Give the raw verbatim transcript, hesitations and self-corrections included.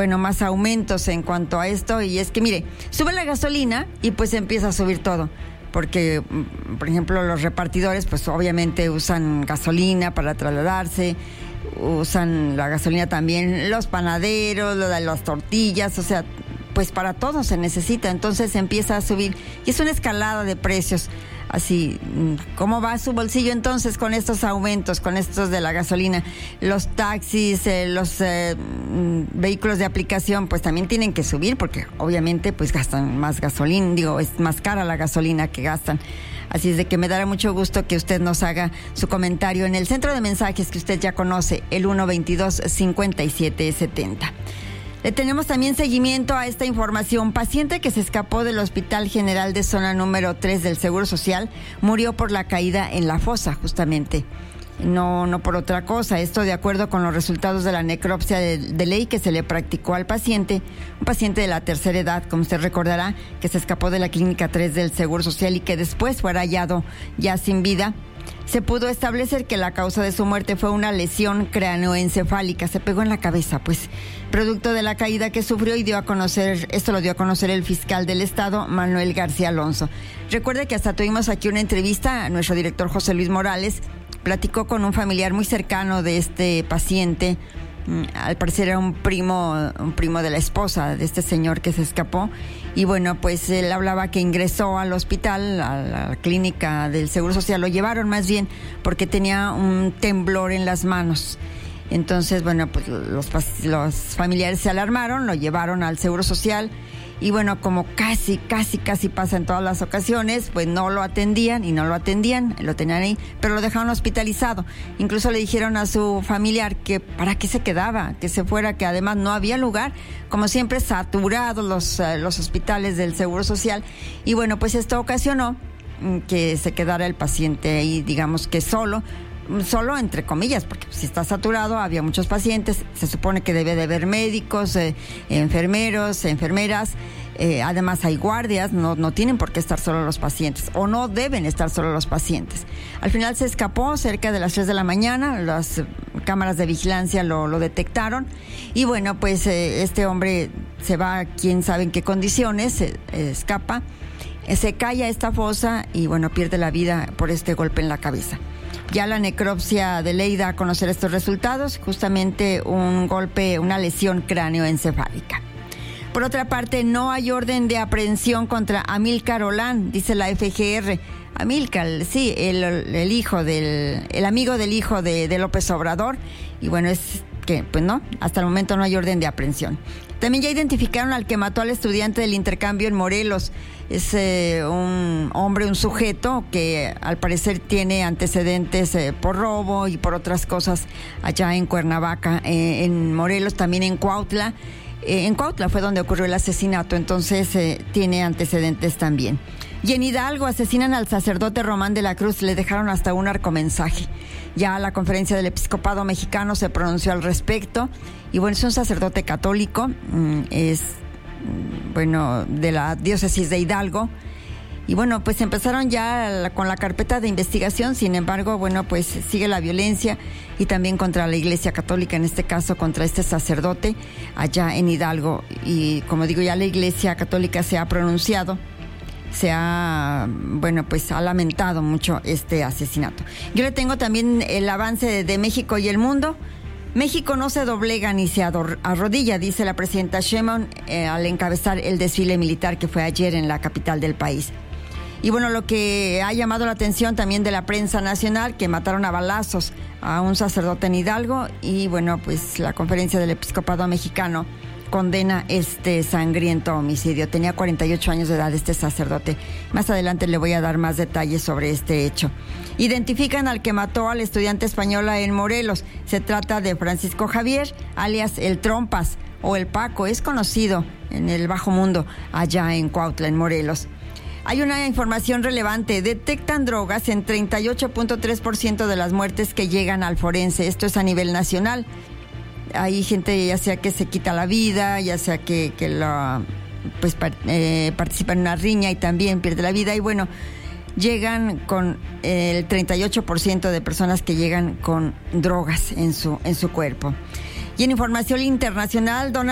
bueno, más aumentos en cuanto a esto, y es que, mire, sube la gasolina y pues empieza a subir todo. Porque, por ejemplo, los repartidores, pues obviamente usan gasolina para trasladarse, usan la gasolina también los panaderos, lo de las tortillas, o sea, pues para todo se necesita, entonces empieza a subir y es una escalada de precios. Así, ¿cómo va su bolsillo entonces con estos aumentos, con estos de la gasolina? Los taxis, eh, los eh, vehículos de aplicación, pues también tienen que subir porque obviamente pues gastan más gasolina, digo, es más cara la gasolina que gastan. Así es de que me dará mucho gusto que usted nos haga su comentario en el centro de mensajes que usted ya conoce, el uno veintidós cincuenta y siete setenta. Le tenemos también seguimiento a esta información. Paciente que se escapó del Hospital General de Zona número tres del Seguro Social murió por la caída en la fosa, justamente. No, no por otra cosa. Esto de acuerdo con los resultados de la necropsia de, de ley que se le practicó al paciente, un paciente de la tercera edad, como usted recordará, que se escapó de la Clínica tres del Seguro Social y que después fue hallado ya sin vida. Se pudo establecer que la causa de su muerte fue una lesión cráneoencefálica, se pegó en la cabeza, pues, producto de la caída que sufrió, y dio a conocer, esto lo dio a conocer el fiscal del Estado, Manuel García Alonso. Recuerde que hasta tuvimos aquí una entrevista, a nuestro director José Luis Morales platicó con un familiar muy cercano de este paciente. Al parecer era un primo, un primo de la esposa de este señor que se escapó, y bueno, pues él hablaba que ingresó al hospital, a la clínica del Seguro Social, lo llevaron más bien porque tenía un temblor en las manos. Entonces, bueno, pues los, los familiares se alarmaron, lo llevaron al Seguro Social. Y bueno, como casi, casi, casi pasa en todas las ocasiones, pues no lo atendían y no lo atendían, lo tenían ahí, pero lo dejaron hospitalizado. Incluso le dijeron a su familiar que para qué se quedaba, que se fuera, que además no había lugar, como siempre saturados los, uh, los hospitales del Seguro Social. Y bueno, pues esto ocasionó que se quedara el paciente ahí, digamos que solo, solo entre comillas, porque si está saturado, había muchos pacientes, se supone que debe de haber médicos, eh, enfermeros, enfermeras, eh, además hay guardias, no, no tienen por qué estar solo los pacientes, o no deben estar solo los pacientes. Al final se escapó cerca de las tres de la mañana, las cámaras de vigilancia lo, lo detectaron, y bueno, pues eh, este hombre se va, quién sabe en qué condiciones, se eh, escapa, eh, se cae a esta fosa y bueno, pierde la vida por este golpe en la cabeza. Ya la necropsia de ley da a conocer estos resultados, justamente un golpe, una lesión cráneoencefálica. Por otra parte, no hay orden de aprehensión contra Amílcar Olán, dice la F G R. Amílcar, sí, el, el hijo del, el amigo del hijo de, de López Obrador, y bueno, es que, pues no, hasta el momento no hay orden de aprehensión. También ya identificaron al que mató al estudiante del intercambio en Morelos. Es eh, un hombre, un sujeto que al parecer tiene antecedentes eh, por robo y por otras cosas allá en Cuernavaca, eh, en Morelos, también en Cuautla. Eh, en Cuautla fue donde ocurrió el asesinato, entonces eh, tiene antecedentes también. Y en Hidalgo asesinan al sacerdote Román de la Cruz, le dejaron hasta un arcomensaje. Ya la Conferencia del Episcopado Mexicano se pronunció al respecto, y bueno, es un sacerdote católico, es, bueno, de la diócesis de Hidalgo, y bueno, pues empezaron ya la, con la carpeta de investigación. Sin embargo, bueno, pues sigue la violencia, y también contra la Iglesia Católica, en este caso contra este sacerdote allá en Hidalgo, y como digo, ya la Iglesia Católica se ha pronunciado, se ha, bueno, pues ha lamentado mucho este asesinato. Yo le tengo también el avance de, de México y el mundo. México no se doblega ni se arrodilla, dice la presidenta Sheinbaum eh, al encabezar el desfile militar que fue ayer en la capital del país. Y bueno, lo que ha llamado la atención también de la prensa nacional, que mataron a balazos a un sacerdote en Hidalgo, y bueno, pues la Conferencia del Episcopado Mexicano condena este sangriento homicidio. Tenía cuarenta y ocho años de edad este sacerdote. Más adelante le voy a dar más detalles sobre este hecho. Identifican al que mató al estudiante española en Morelos. Se trata de Francisco Javier, alias el Trompas o el Paco. Es conocido en el bajo mundo allá en Cuautla, en Morelos. Hay una información relevante. Detectan drogas en treinta y ocho punto tres por ciento de las muertes que llegan al forense. Esto es a nivel nacional. Hay gente, ya sea que se quita la vida, ya sea que, que la, pues, eh, participa en una riña y también pierde la vida. Y bueno, llegan con el treinta y ocho por ciento de personas que llegan con drogas en su, en su cuerpo. Y en información internacional, Donald